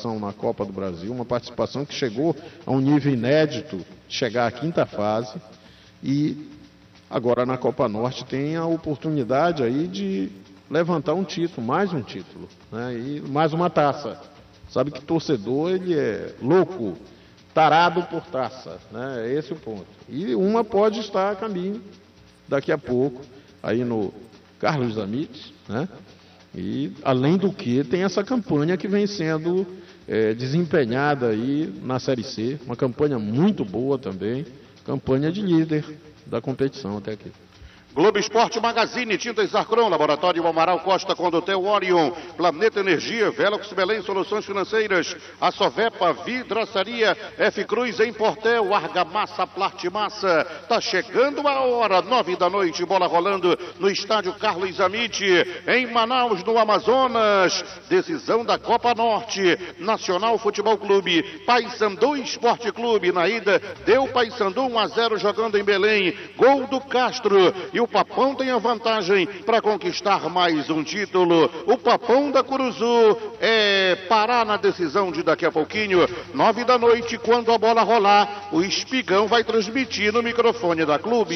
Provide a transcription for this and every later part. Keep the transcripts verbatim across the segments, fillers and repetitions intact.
participação na Copa do Brasil, uma participação que chegou a um nível inédito, chegar à quinta fase, e agora na Copa Norte tem a oportunidade aí de levantar um título, mais um título, né? E mais uma taça. Sabe que torcedor, ele é louco, tarado por taça, né? É esse o ponto. E uma pode estar a caminho daqui a pouco, aí no Carlos Zamittis, né? E, além do que, tem essa campanha que vem sendo é, desempenhada aí na Série C, uma campanha muito boa também, campanha de líder da competição até aqui. Globo Esporte Magazine, Tintas Arcron, Laboratório Amaral Costa, Condotel Orion, Planeta Energia, Velox Belém, Soluções Financeiras, a Sovepa, Vidraçaria, F Cruz em Portel, Argamassa, Plartimassa. Tá chegando a hora, nove da noite, bola rolando no estádio Carlos Zamittis, em Manaus, no Amazonas. Decisão da Copa Norte, Nacional Futebol Clube, Paysandu Esporte Clube, na ida, deu Paysandu um a zero jogando em Belém, gol do Castro, e o Papão tem a vantagem para conquistar mais um título. O Papão da Curuzu é parar na decisão de daqui a pouquinho, nove da noite, quando a bola rolar, o Espigão vai transmitir no microfone da Clube.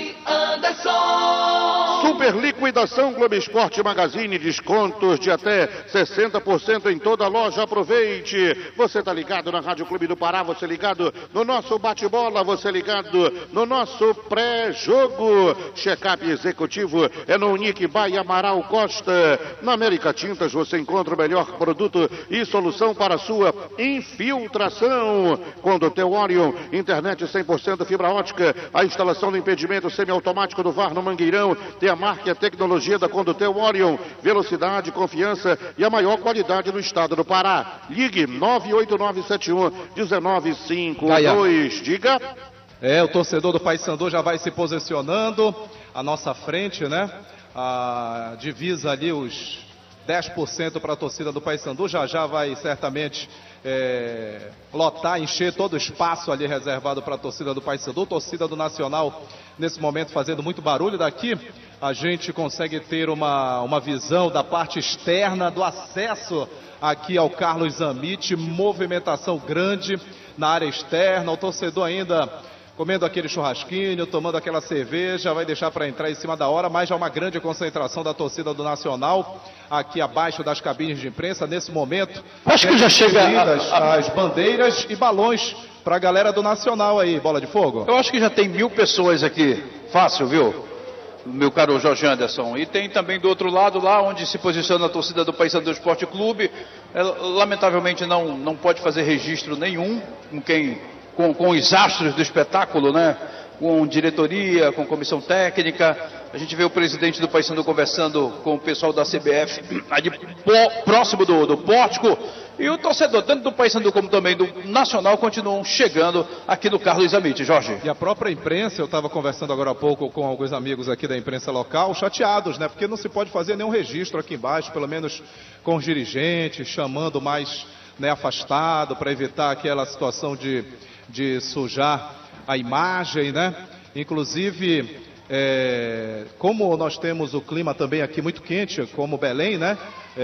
Super liquidação Globo Esporte Magazine, descontos de até sessenta por cento em toda a loja, aproveite. Você tá ligado na Rádio Clube do Pará, você ligado no nosso bate-bola, você ligado no nosso pré-jogo. Check-up executivo é no Unique by Amaral Costa. Na América Tintas você encontra o melhor produto e solução para a sua infiltração. Condotel Orion, internet cem por cento fibra ótica, a instalação do impedimento semiautomático do V A R no Mangueirão, tem a marca e a tecnologia da Condotel Orion, velocidade, confiança e a maior qualidade no estado do Pará. Ligue nove oito nove sete um um nove cinco dois. Diga. É, o torcedor do Paysandu já vai se posicionando à nossa frente, né? A divisa ali, os dez por cento para a torcida do Paysandu, já já vai certamente é, lotar, encher todo o espaço ali reservado para a torcida do Paysandu. Torcida do Nacional, nesse momento, fazendo muito barulho. Daqui a gente consegue ter uma, uma visão da parte externa, do acesso aqui ao Carlos Zamittis, movimentação grande na área externa, o torcedor ainda comendo aquele churrasquinho, tomando aquela cerveja, vai deixar para entrar em cima da hora, mas já uma grande concentração da torcida do Nacional, aqui abaixo das cabines de imprensa, nesse momento. Acho que já chega a, a... as bandeiras e balões para a galera do Nacional aí, bola de fogo. Eu acho que já tem mil pessoas aqui, fácil, viu? Meu caro Jorge Anderson. E tem também do outro lado, lá onde se posiciona a torcida do Paysandu Esporte Clube, é, lamentavelmente não, não pode fazer registro nenhum com quem... Com, com os astros do espetáculo, né? Com diretoria, com comissão técnica. A gente vê o presidente do Paysandu conversando com o pessoal da C B F ali próximo do, do pórtico. E o torcedor, tanto do Paysandu como também do Nacional, continuam chegando aqui no Carlos Zamittis, Jorge. E a própria imprensa, eu estava conversando agora há pouco com alguns amigos aqui da imprensa local, chateados, né? Porque não se pode fazer nenhum registro aqui embaixo, pelo menos com os dirigentes, chamando mais, né, afastado, para evitar aquela situação de... de sujar a imagem, né? Inclusive, é, como nós temos o clima também aqui muito quente, como Belém, né?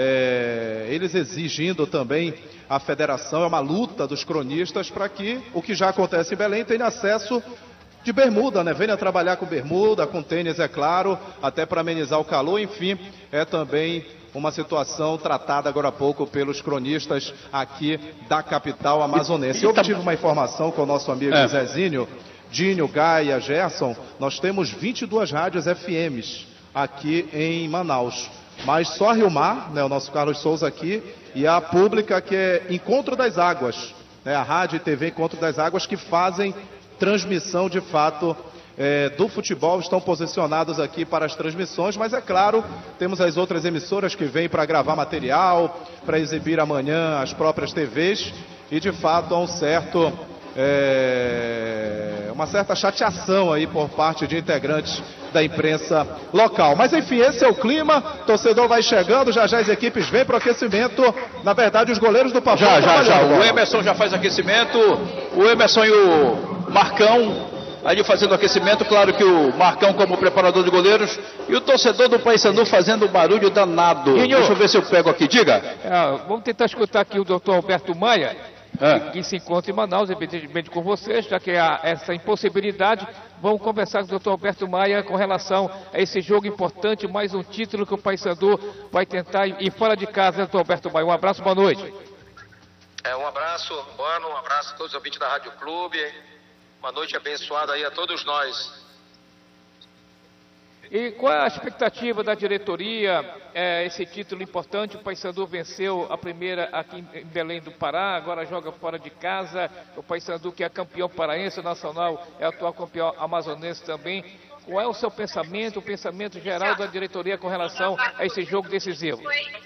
É, eles exigindo também a federação, é uma luta dos cronistas para que o que já acontece em Belém tenha acesso de bermuda, né? Venha trabalhar com bermuda, com tênis, é claro, até para amenizar o calor, enfim, é também uma situação tratada agora há pouco pelos cronistas aqui da capital amazonense. Eu obtive uma informação com o nosso amigo é. Zezinho, Dinho, Gaia, Gerson. Nós temos vinte e duas rádios F Ms aqui em Manaus. Mas só a Rio Mar, né, o nosso Carlos Souza aqui, e a pública que é Encontro das Águas, né, a rádio e T V Encontro das Águas, que fazem transmissão de fato É, do futebol, estão posicionados aqui para as transmissões, mas é claro, temos as outras emissoras que vêm para gravar material, para exibir amanhã as próprias T Vs, e de fato há um certo, é, uma certa chateação aí por parte de integrantes da imprensa local. Mas enfim, esse é o clima, torcedor vai chegando, já já as equipes vêm para o aquecimento, na verdade os goleiros do Papão já, já, já, o Emerson já faz aquecimento, o Emerson e o Marcão ali fazendo aquecimento, claro que o Marcão como preparador de goleiros e o torcedor do Paysandu fazendo um barulho danado. Guinho. Deixa eu ver se eu pego aqui, diga. É, vamos tentar escutar aqui o doutor Alberto Maia, É. que, que se encontra em Manaus, evidentemente com vocês, já que há essa impossibilidade. Vamos conversar com o doutor Alberto Maia com relação a esse jogo importante, mais um título que o Paysandu vai tentar ir fora de casa, doutor Alberto Maia. Um abraço, boa noite. É, um abraço, Urbano, um abraço a todos os ouvintes da Rádio Clube. Uma noite abençoada aí a todos nós. E qual é a expectativa da diretoria? É, esse título importante, o Paysandu venceu a primeira aqui em Belém do Pará, agora joga fora de casa. O Paysandu, que é campeão paraense, o Nacional é atual campeão amazonense também. Qual é o seu pensamento, o pensamento geral da diretoria com relação a esse jogo decisivo?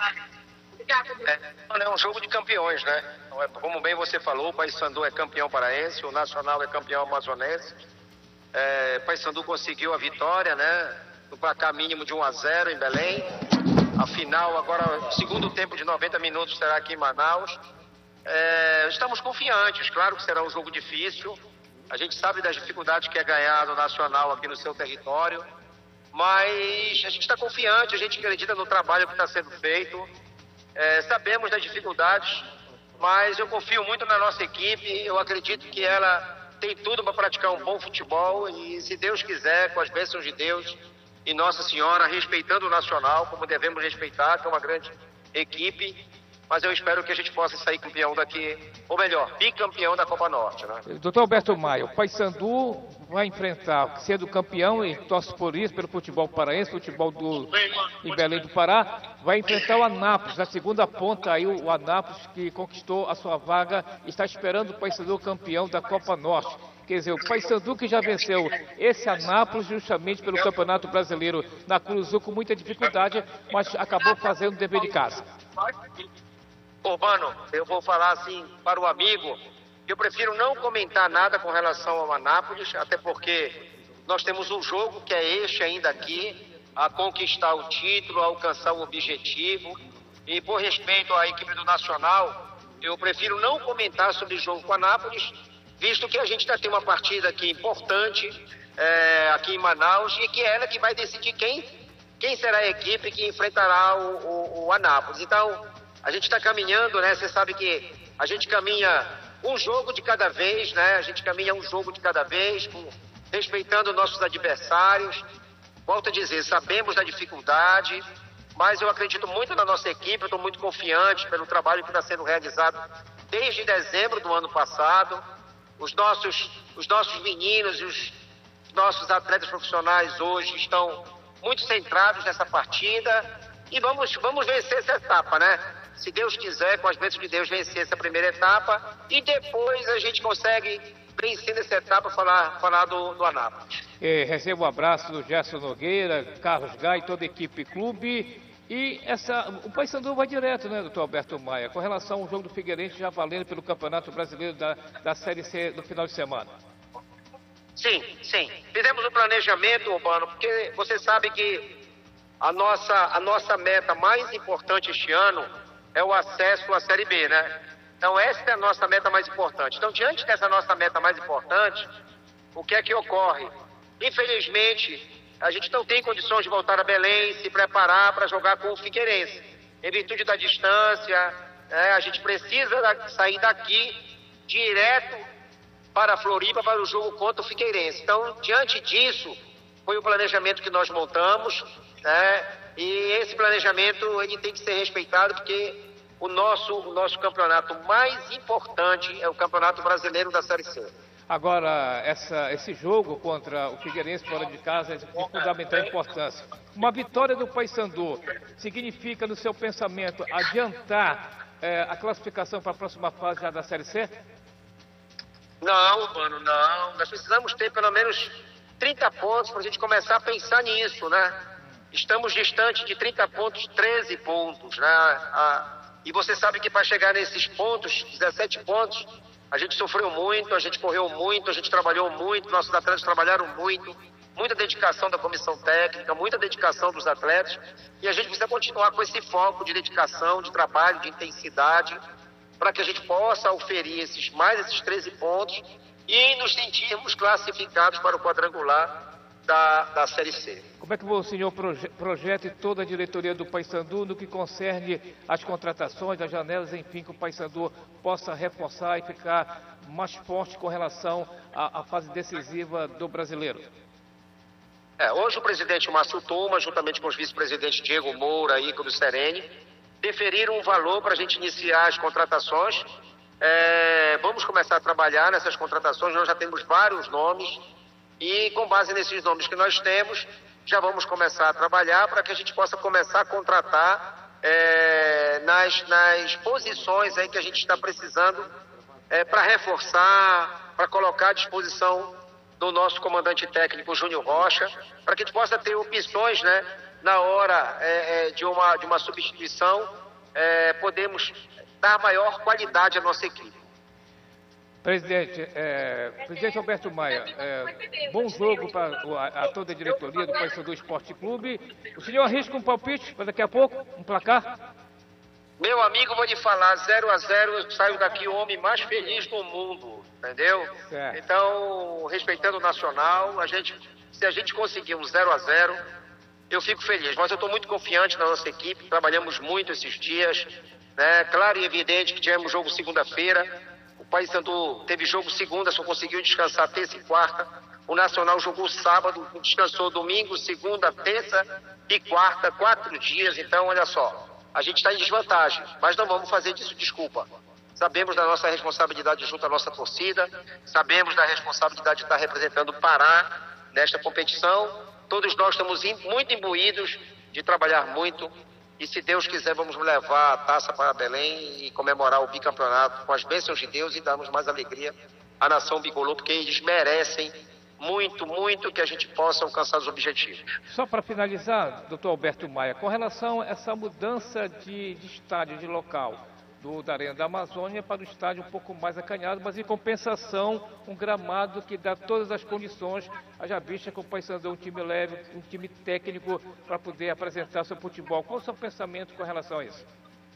É, é um jogo de campeões, né? Como bem você falou, o Paysandu é campeão paraense, o Nacional é campeão amazonense. É, o Paysandu conseguiu a vitória, né? No placar mínimo de um a zero em Belém. A final agora, o segundo tempo de noventa minutos será aqui em Manaus. É, estamos confiantes, claro que será um jogo difícil. A gente sabe das dificuldades que é ganhar no Nacional aqui no seu território. Mas a gente está confiante, a gente acredita no trabalho que está sendo feito. É, sabemos das dificuldades, mas eu confio muito na nossa equipe. Eu acredito que ela tem tudo para praticar um bom futebol e, se Deus quiser, com as bênçãos de Deus e Nossa Senhora, respeitando o Nacional, como devemos respeitar, que é uma grande equipe, mas eu espero que a gente possa sair campeão daqui, ou melhor, bicampeão da Copa Norte, né? Doutor Alberto Maia, o Paysandu vai enfrentar, sendo campeão, e torce por isso, pelo futebol paraense, futebol do, em Belém do Pará, vai enfrentar o Anápolis, a segunda ponta aí, o Anápolis, que conquistou a sua vaga, está esperando o Paysandu campeão da Copa Norte. Quer dizer, o Paysandu que já venceu esse Anápolis justamente pelo Campeonato Brasileiro na Cruzul com muita dificuldade, mas acabou fazendo o dever de casa. Urbano, eu vou falar assim para o amigo, eu prefiro não comentar nada com relação ao Anápolis, até porque nós temos um jogo que é este ainda aqui, a conquistar o título, a alcançar o objetivo, e por respeito à equipe do Nacional, eu prefiro não comentar sobre o jogo com o Anápolis, visto que a gente já tem uma partida aqui importante, é, aqui em Manaus, e que é ela que vai decidir quem, quem será a equipe que enfrentará o, o, o Anápolis. Então, a gente está caminhando, né? Você sabe que a gente caminha um jogo de cada vez, né? A gente caminha um jogo de cada vez, com, respeitando nossos adversários. Volto a dizer, sabemos da dificuldade, mas eu acredito muito na nossa equipe, eu estou muito confiante pelo trabalho que está sendo realizado desde dezembro do ano passado. Os nossos, os nossos meninos e os nossos atletas profissionais hoje estão muito centrados nessa partida e vamos, vamos vencer essa etapa, né? Se Deus quiser, com as bênçãos de Deus, vencer essa primeira etapa e depois a gente consegue vencer nessa etapa falar, falar do, do Anápolis. É, recebo um abraço do Gerson Nogueira, Carlos Gai, toda a equipe clube. E essa, o Paysandu vai direto, né, doutor Alberto Maia, com relação ao jogo do Figueirense já valendo pelo Campeonato Brasileiro da, da Série C no final de semana. Sim, sim. Fizemos um planejamento, Urbano, porque você sabe que a nossa, a nossa meta mais importante este ano é o acesso à Série B, né? Então essa é a nossa meta mais importante. Então, diante dessa nossa meta mais importante, o que é que ocorre? Infelizmente, a gente não tem condições de voltar a Belém, se preparar para jogar com o Figueirense. Em virtude da distância, é, a gente precisa da, sair daqui direto para a Floripa para o jogo contra o Figueirense. Então, diante disso, foi o planejamento que nós montamos, né? E esse planejamento ele tem que ser respeitado, porque o nosso, o nosso campeonato mais importante é o Campeonato Brasileiro da Série C. Agora, essa, esse jogo contra o Figueirense fora de casa é de fundamental importância. Uma vitória do Paysandu significa, no seu pensamento, adiantar é, a classificação para a próxima fase já da Série C? Não, mano, não. Nós precisamos ter pelo menos trinta pontos para a gente começar a pensar nisso, né? Estamos distante de trinta pontos, treze pontos, né? Ah, e você sabe que para chegar nesses pontos, dezessete pontos, a gente sofreu muito, a gente correu muito, a gente trabalhou muito, nossos atletas trabalharam muito, muita dedicação da comissão técnica, muita dedicação dos atletas, e a gente precisa continuar com esse foco de dedicação, de trabalho, de intensidade, para que a gente possa oferir esses, mais esses treze pontos e nos sentirmos classificados para o quadrangular da, da Série C. Como é que o senhor proje projeta toda a diretoria do Paysandu no que concerne as contratações, as janelas, enfim, que o Paysandu possa reforçar e ficar mais forte com relação à, à fase decisiva do brasileiro? É, hoje o presidente Márcio Tuma, juntamente com os vice-presidentes Diego Moura e Ícaro Sereni, deferiram um valor para a gente iniciar as contratações. É, vamos começar a trabalhar nessas contratações, nós já temos vários nomes e com base nesses nomes que nós temos, já vamos começar a trabalhar para que a gente possa começar a contratar é, nas, nas posições aí que a gente está precisando é, para reforçar, para colocar à disposição do nosso comandante técnico Júnior Rocha, para que a gente possa ter opções, né, na hora é, é, de, uma, de uma substituição, é, podemos dar maior qualidade à nossa equipe. Presidente, é, presidente Alberto Maia, é, bom jogo para a, a toda a diretoria do Paysandu Esporte Clube. O senhor arrisca um palpite para daqui a pouco, um placar? Meu amigo, vou lhe falar, zero a zero, eu saio daqui o homem mais feliz do mundo, entendeu? Certo. Então, respeitando o Nacional, a gente, se a gente conseguir um zero a zero, eu fico feliz. Mas eu estou muito confiante na nossa equipe, trabalhamos muito esses dias, né? Claro e evidente que tivemos jogo segunda-feira. O Paysandu teve jogo segunda, só conseguiu descansar terça e quarta. O Nacional jogou sábado, descansou domingo, segunda, terça e quarta, quatro dias. Então, olha só, a gente está em desvantagem, mas não vamos fazer disso desculpa. Sabemos da nossa responsabilidade junto à nossa torcida, sabemos da responsabilidade de estar representando o Pará nesta competição. Todos nós estamos muito imbuídos de trabalhar muito. E se Deus quiser, vamos levar a taça para Belém e comemorar o bicampeonato com as bênçãos de Deus e darmos mais alegria à nação bicolor, porque eles merecem muito, muito que a gente possa alcançar os objetivos. Só para finalizar, doutor Alberto Maia, com relação a essa mudança de, de estádio, de local, do, da Arena da Amazônia para o estádio um pouco mais acanhado, mas em compensação, um gramado que dá todas as condições, haja vista que o Paysandu é um time leve, um time técnico para poder apresentar seu futebol. Qual é o seu pensamento com relação a isso?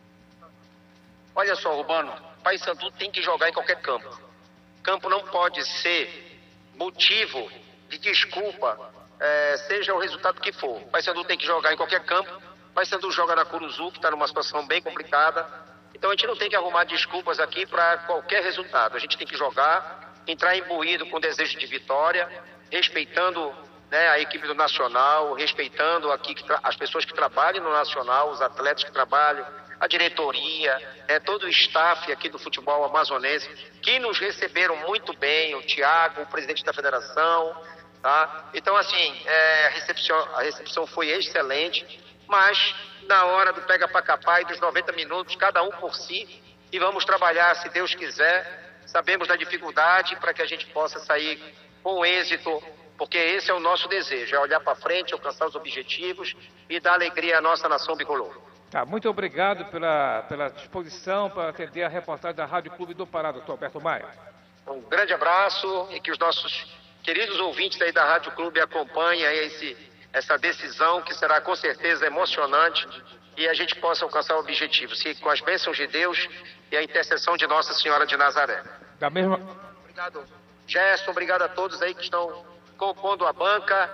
Olha só, Urbano, Paysandu tem que jogar em qualquer campo. Campo não pode ser motivo de desculpa, é, seja o resultado que for. Paysandu tem que jogar em qualquer campo. Paysandu joga na Curuzu, que está numa situação bem complicada. Então a gente não tem que arrumar desculpas aqui para qualquer resultado. A gente tem que jogar, entrar imbuído com desejo de vitória, respeitando, né, a equipe do Nacional, respeitando aqui que as pessoas que trabalham no Nacional, os atletas que trabalham, a diretoria, né, todo o staff aqui do futebol amazonense, que nos receberam muito bem, o Thiago, o presidente da federação, tá? Então, assim, é, a, recepção, a recepção foi excelente, mas na hora do pega pra capar e dos noventa minutos, cada um por si, e vamos trabalhar, se Deus quiser. Sabemos da dificuldade para que a gente possa sair com êxito, porque esse é o nosso desejo, é olhar para frente, alcançar os objetivos e dar alegria à nossa nação bicolor. Tá, muito obrigado pela, pela disposição para atender a reportagem da Rádio Clube do Pará, doutor Alberto Maia. Um grande abraço e que os nossos queridos ouvintes aí da Rádio Clube acompanhem aí esse... essa decisão que será com certeza emocionante e a gente possa alcançar o objetivo, se com as bênçãos de Deus e a intercessão de Nossa Senhora de Nazaré. Da mesma... Obrigado, Gerson, obrigado a todos aí que estão compondo a banca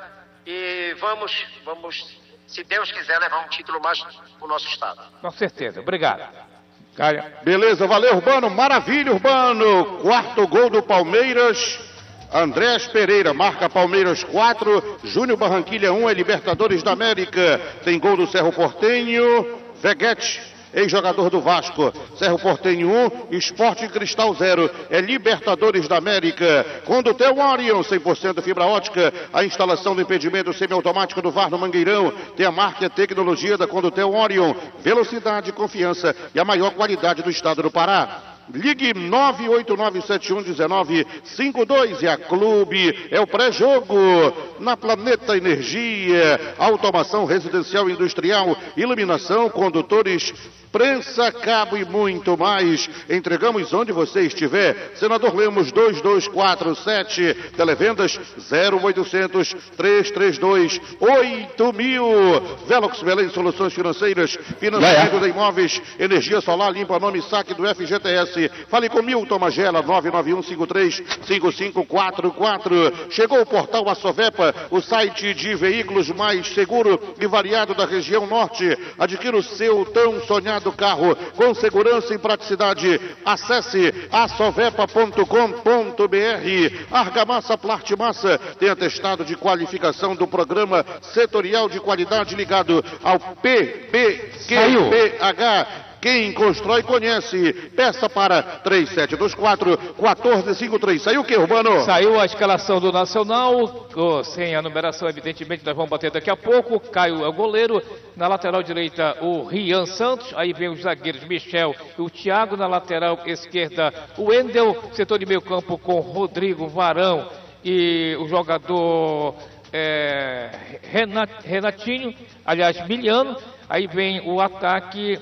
e vamos, vamos, se Deus quiser, levar um título mais para o nosso estado. Com certeza, obrigado. Caia. Beleza, valeu, Urbano, maravilha, Urbano, quarto gol do Palmeiras. Andrés Pereira marca Palmeiras quatro, Júnior Barranquilha um, é Libertadores da América. Tem gol do Cerro Porteño, Veguete, ex-jogador do Vasco. Cerro Porteño um, Sport Cristal zero, é Libertadores da América. Condutel Orion, cem por cento fibra ótica, a instalação do impedimento semiautomático do V A R no Mangueirão. Tem a marca e a tecnologia da Condutel Orion, velocidade, confiança e a maior qualidade do estado do Pará. Ligue nove oito nove sete um um nove cinco dois e a Clube é o pré-jogo na Planeta Energia, automação residencial e industrial, iluminação, condutores prensa, cabo e muito mais. Entregamos onde você estiver. Senador Lemos dois dois quatro sete, televendas zero oitocentos, trezentos e trinta e dois, oito mil. Velox Belém Soluções Financeiras, financiamento de imóveis, energia solar, limpa nome, saque do F G T S. Fale com Milton Magela, nove nove um cinco três cinco cinco quatro quatro. Chegou o portal Assovepa, o site de veículos mais seguro e variado da região norte. Adquira o seu tão sonhado carro com segurança e praticidade. Acesse assovepa ponto com ponto br. Argamassa Plastimassa tem atestado de qualificação do programa setorial de qualidade ligado ao P B Q P H. Quem constrói conhece. Peça para três sete dois quatro, quatro cinco três. Saiu o que, Urbano? Saiu a escalação do Nacional, oh, sem a numeração, evidentemente, nós vamos bater daqui a pouco. Caio é o goleiro. Na lateral direita, o Rian Santos. Aí vem os zagueiros Michel e o Thiago. Na lateral esquerda, o Wendel. Setor de meio campo com Rodrigo Varão e o jogador é, Renat, Renatinho, aliás, Miliano. Aí vem o ataque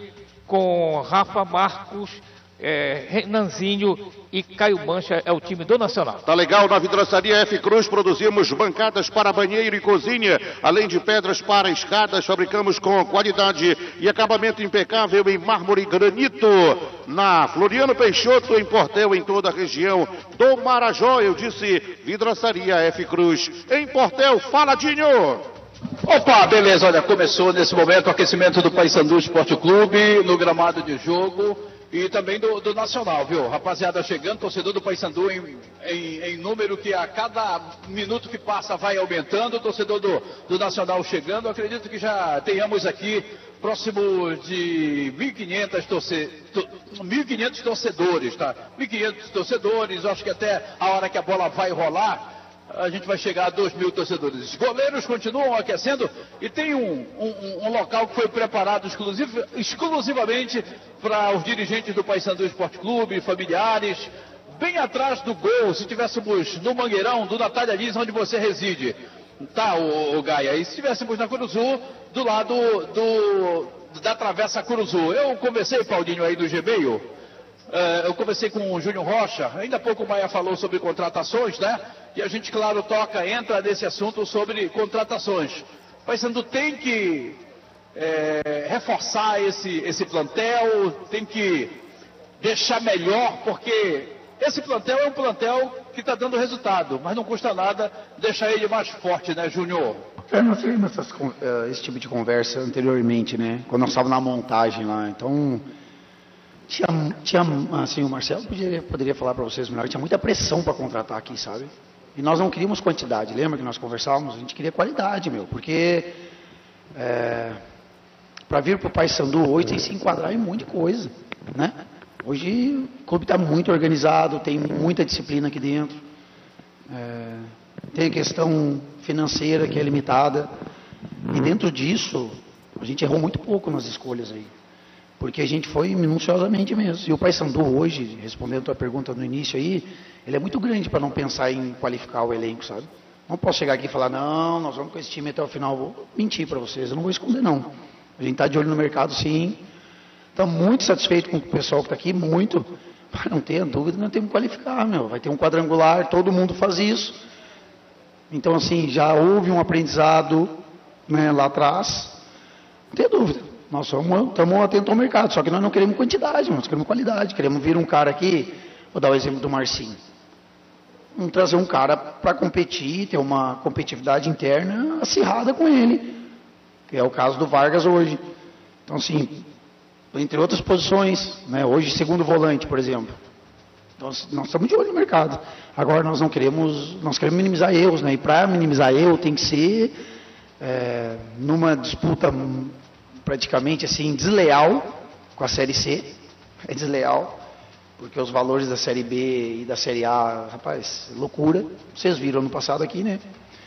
com Rafa Marcos, é, Renanzinho e Caio Mancha, é o time do Nacional. Tá legal, na vidraçaria F Cruz produzimos bancadas para banheiro e cozinha, além de pedras para escadas, fabricamos com qualidade e acabamento impecável em mármore e granito. Na Floriano Peixoto, em Portel, em toda a região do Marajó, eu disse vidraçaria F Cruz. Em Portel, fala, Dinho! Opa, beleza, olha, começou nesse momento o aquecimento do Paysandu Esporte Clube, no gramado de jogo e também do, do Nacional, viu? Rapaziada chegando, torcedor do Paysandu em, em, em número que a cada minuto que passa vai aumentando, torcedor do, do Nacional chegando, acredito que já tenhamos aqui próximo de mil e quinhentos torce, to, mil e quinhentos torcedores, tá? mil e quinhentos torcedores, acho que até a hora que a bola vai rolar, a gente vai chegar a dois mil torcedores. Os goleiros continuam aquecendo e tem um, um, um local que foi preparado exclusiv, exclusivamente para os dirigentes do Paysandu Esporte Clube, familiares, bem atrás do gol, se estivéssemos no Mangueirão, do Natália Lins, onde você reside. Tá, o, o Gaia, e se estivéssemos na Curuzu, do lado do, da Travessa Curuzu. Eu conversei, Paulinho, aí do Gmail. Uh, eu conversei com o Júnior Rocha, ainda há pouco o Maia falou sobre contratações, né? E a gente, claro, toca, entra nesse assunto sobre contratações. O Paysandu tem que é, reforçar esse, esse plantel, tem que deixar melhor, porque esse plantel é um plantel que está dando resultado, mas não custa nada deixar ele mais forte, né, Júnior? É, nós tivemos essas, esse tipo de conversa anteriormente, né? Quando nós estávamos na montagem lá, então... Tinha, tinha, assim, o Marcelo poderia, poderia falar para vocês melhor, tinha muita pressão para contratar aqui, sabe? E nós não queríamos quantidade, lembra que nós conversávamos? A gente queria qualidade, meu, porque é, para vir para o Paysandu hoje tem que se enquadrar em um monte de coisa, né? Hoje o clube está muito organizado, tem muita disciplina aqui dentro, é, tem a questão financeira que é limitada, e dentro disso a gente errou muito pouco nas escolhas aí. Porque a gente foi minuciosamente mesmo. E o Paysandu hoje, respondendo a tua pergunta no início aí, ele é muito grande para não pensar em qualificar o elenco, sabe? Não posso chegar aqui e falar, não, nós vamos com esse time até o final. Vou mentir para vocês, eu não vou esconder, não. A gente está de olho no mercado, sim. Estamos muito satisfeitos com o pessoal que está aqui, muito. Para não ter dúvida, nós temos que qualificar, meu. Vai ter um quadrangular, todo mundo faz isso. Então, assim, já houve um aprendizado, né, lá atrás. Não tem dúvida. Nós estamos atentos ao mercado, só que nós não queremos quantidade, nós queremos qualidade. Queremos vir um cara aqui, vou dar o exemplo do Marcinho. Vamos trazer um cara para competir, ter uma competitividade interna acirrada com ele, que é o caso do Vargas hoje. Então, assim, entre outras posições, né, hoje segundo volante, por exemplo. Nós, nós estamos de olho no mercado. Agora nós não queremos, nós queremos minimizar erros, né? E para minimizar erro tem que ser é, numa disputa praticamente assim, desleal com a Série C, é desleal, porque os valores da Série B e da Série A, rapaz, loucura, vocês viram no passado aqui, né?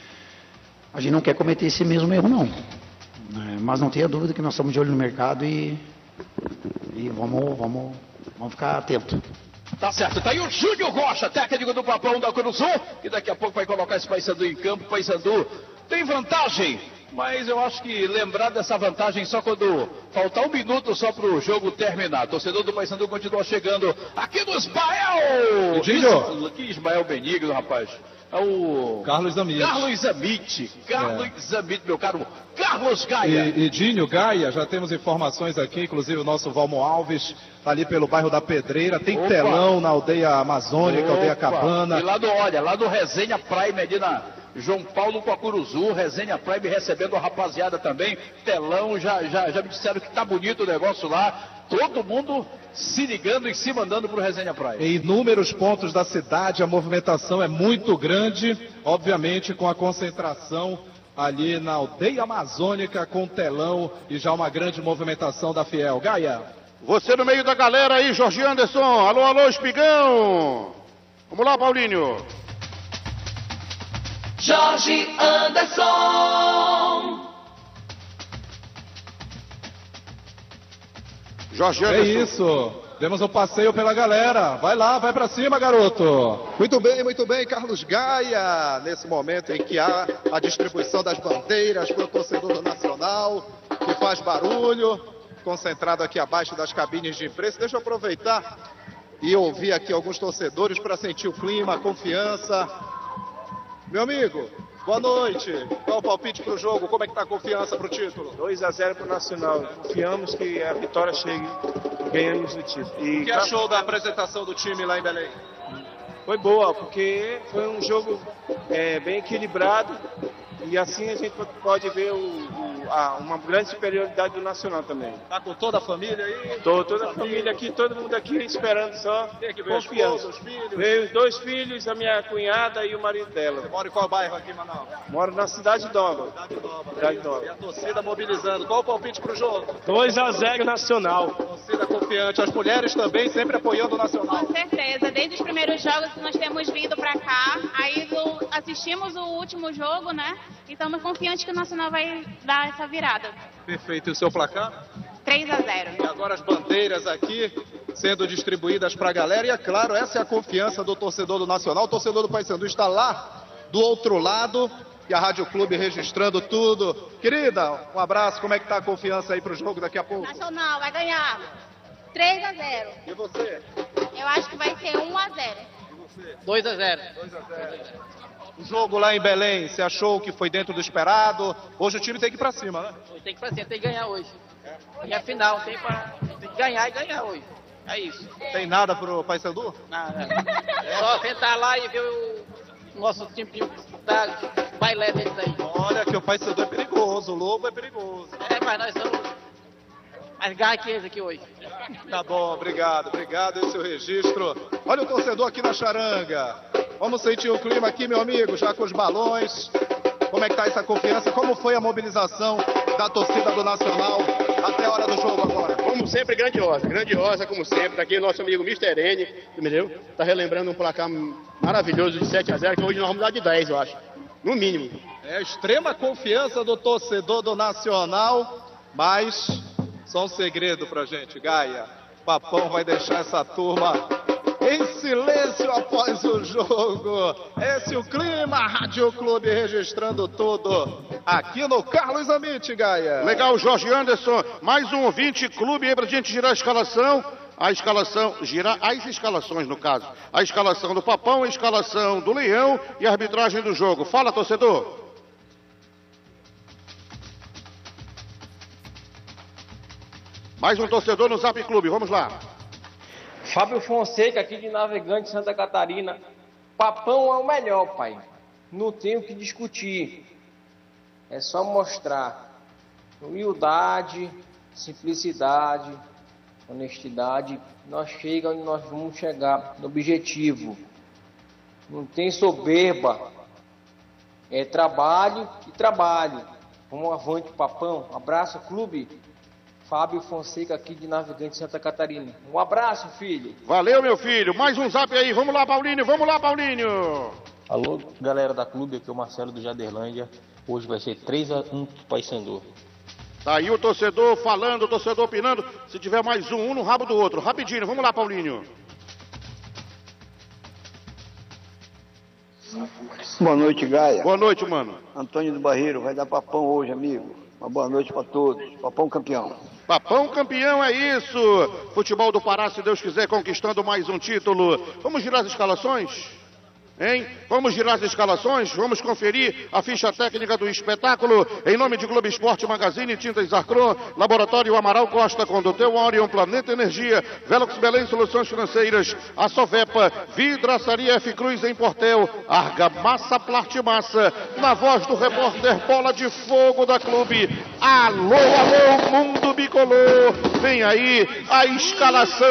A gente não quer cometer esse mesmo erro, não, é, mas não tenha dúvida que nós estamos de olho no mercado e, e vamos, vamos, vamos ficar atentos. Tá certo, tá aí o Júnior Rocha, técnico do Papão da Curuzu, que daqui a pouco vai colocar esse Paysandu em campo. Paysandu tem vantagem mas eu acho que lembrar dessa vantagem só quando faltar um minuto só para o jogo terminar. Torcedor do Paysandu continua chegando aqui no Ismael! Edinho. Que Ismael Benigno, rapaz. É o... Carlos Zamit. Carlos Zamit. Carlos é. Zamit, meu caro Carlos Gaia. E, Edinho, Gaia, já temos informações aqui, inclusive o nosso Valmo Alves, ali pelo bairro da Pedreira. Tem Opa. telão na aldeia amazônica, Opa. aldeia Cabana. E lá do, olha, lá do Resenha Prime, ali na João Paulo Coacuruzu, Resenha Prime recebendo a rapaziada também. Telão, já, já, já me disseram que tá bonito o negócio lá. Todo mundo se ligando e se mandando para o Resenha Praia. Em inúmeros pontos da cidade, a movimentação é muito grande, obviamente com a concentração ali na aldeia amazônica, com telão e já uma grande movimentação da Fiel. Gaia. Você no meio da galera aí, Jorge Anderson. Alô, alô, Espigão. Vamos lá, Paulinho. Jorge Anderson. Jorge Anderson. É isso. Temos um passeio pela galera. Vai lá, vai pra cima, garoto. Muito bem, muito bem, Carlos Gaia. Nesse momento em que há a distribuição das bandeiras para o torcedor do Nacional, que faz barulho, concentrado aqui abaixo das cabines de imprensa. Deixa eu aproveitar e ouvir aqui alguns torcedores para sentir o clima, a confiança. Meu amigo, boa noite. Qual o palpite para o jogo? Como é que está a confiança para o título? dois a zero para o Nacional. Confiamos que a vitória chegue e ganhamos o título. E o que achou da apresentação do time lá em Belém? Foi boa, porque foi um jogo é, bem equilibrado e assim a gente pode ver o, o, a, uma grande superioridade do Nacional também. Tá com toda a família aí? Tô, toda a família aqui, todo mundo aqui esperando só. Tem que ver confiança. Os filhos. Veio os dois filhos, a minha cunhada e o marido dela. Você mora em qual bairro aqui, Manaus? Moro na Cidade Nova. Cidade Nova. Cidade Nova. E a torcida mobilizando. Qual o palpite pro jogo? dois a zero Nacional. Torcida confiante. As mulheres também sempre apoiando o Nacional. Com certeza. Desde os primeiros jogos que nós temos vindo para cá, aí do, assistimos o último jogo, né? E estamos confiantes que o Nacional vai dar essa virada. Perfeito. E o seu placar? três a zero. E agora as bandeiras aqui sendo distribuídas para a galera. E é claro, essa é a confiança do torcedor do Nacional. O torcedor do Paysandu está lá do outro lado. E a Rádio Clube registrando tudo. Querida, um abraço. Como é que está a confiança aí para o jogo daqui a pouco? Nacional vai ganhar três a zero. E você? Eu acho que vai ser um a zero. E você? dois a zero. dois a zero. O jogo lá em Belém, você achou que foi dentro do esperado? Hoje o time tem que ir pra cima, né? Hoje tem que ir pra cima, tem que ganhar hoje. E a final, tem, pra, tem que ganhar e ganhar hoje. É isso. Tem nada pro Paysandu? Nada. É só sentar lá e ver o nosso time da bailé deles aí. Olha que o Paysandu é perigoso, o Lobo é perigoso. É, mas nós somos mais gás que eles aqui hoje. Tá bom, obrigado, obrigado. Esse é o registro. Olha o torcedor aqui na charanga. Vamos sentir o clima aqui, meu amigo, já com os balões. Como é que tá essa confiança? Como foi a mobilização da torcida do Nacional até a hora do jogo agora? Como sempre, grandiosa, grandiosa, como sempre. Tá aqui o nosso amigo mister N, entendeu? Tá relembrando um placar maravilhoso de sete a zero, que hoje nós vamos dar de dez, eu acho. No mínimo. É a extrema confiança do torcedor do Nacional, mas só um segredo pra gente, Gaia. Papão vai deixar essa turma em silêncio após o jogo. Esse é o clima, Rádio Clube registrando tudo aqui no Carlos Zamit, Gaia. Legal, Jorge Anderson. Mais um vinte Clube aí pra gente girar a escalação. A escalação, girar as escalações no caso. A escalação do Papão, a escalação do Leão e a arbitragem do jogo. Fala, torcedor. Mais um torcedor no Zap Clube, vamos lá. Fábio Fonseca, aqui de Navegante, Santa Catarina. Papão é o melhor, pai. Não tem o que discutir. É só mostrar humildade, simplicidade, honestidade. Nós chegamos onde nós vamos chegar no objetivo. Não tem soberba. É trabalho e trabalho. Vamos avante, Papão. Abraço, clube. Fábio Fonseca, aqui de Navegante, Santa Catarina. Um abraço, filho. Valeu, meu filho. Mais um zap aí. Vamos lá, Paulinho. Vamos lá, Paulinho. Alô, galera da clube. Aqui é o Marcelo do Jaderlândia. Hoje vai ser três a um pro Paysandu. Tá aí o torcedor falando, o torcedor opinando. Se tiver mais um, um no rabo do outro. Rapidinho. Vamos lá, Paulinho. Boa noite, Gaia. Boa noite, mano. Antônio do Barreiro, vai dar papão hoje, amigo. Uma boa noite para todos. Papão campeão. Papão campeão, é isso. Futebol do Pará, se Deus quiser, conquistando mais um título. Vamos girar as escalações? Hein? Vamos girar as escalações, vamos conferir a ficha técnica do espetáculo. Em nome de Globo Esporte Magazine, Tintas Arcron, Laboratório Amaral Costa, Condutel Orion, Planeta Energia, Velox Belém Soluções Financeiras, a Sovepa, Vidraçaria F Cruz em Portel, Argamassa Plastimassa, na voz do repórter Bola de Fogo da Clube. Alô, alô, mundo bicolor, vem aí a escalação